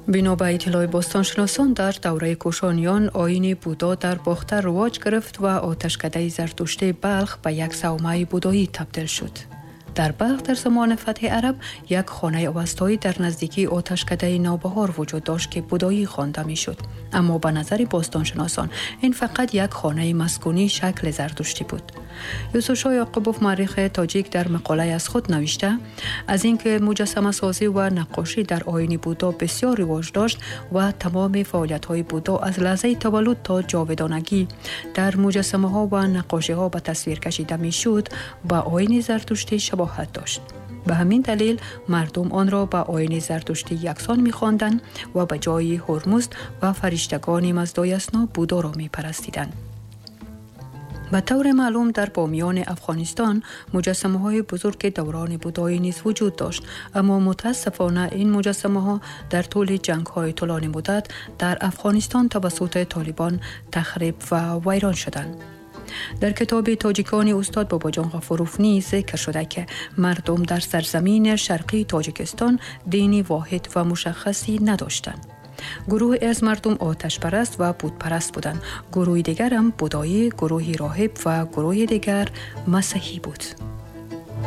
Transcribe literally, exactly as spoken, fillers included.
بنا به اطلاع باستانشناسان در دوره کوشانیان آیین بودا در باختر رواج گرفت و آتشکده زرتشتی بلخ به یک صومعه بودایی تبدیل شد. در بلخ در زمان فتح عرب یک خانه اوستایی در نزدیکی آتشکده نوبهار وجود داشت که بودایی خوانده می شد. اما به نظر باستانشناسان این فقط یک خانه مسکونی شکل زرتشتی بود. یوسف شاه یعقوبوف مورخ تاجیک در مقاله از خود نوشته از اینکه مجسمه سازی و نقاشی در آیین بودا بسیار رواج داشت و تمام فعالیت های بودا از لحظه تولد تا جاودانگی در مجسمه ها و نقاشی ها به تصویر کشیده می شد با آیین زرتشتی شباهت داشت. به همین دلیل مردم آن را به آیین زرتشتی یکسان می خواندند و به جای هرمزد و فرشتگان مزدای اسنا بودا را می پرستیدند. به طور معلوم در بامیان افغانستان مجسمه های بزرگ دوران بودایی نیز وجود داشت، اما متاسفانه این مجسمه ها در طول جنگ های طولانی مدت در افغانستان توسط طالبان تخریب و ویران شدند. در کتاب تاجیکانی استاد باباجان غفوروف نیز ذکر شده که مردم در سرزمین شرقی تاجیکستان دینی واحد و مشخصی نداشتند. گروه از مردم آتش پرست و بت پرست بودند. گروه دیگر هم بودایی، گروهی راهب و گروه دیگر مسیحی بود.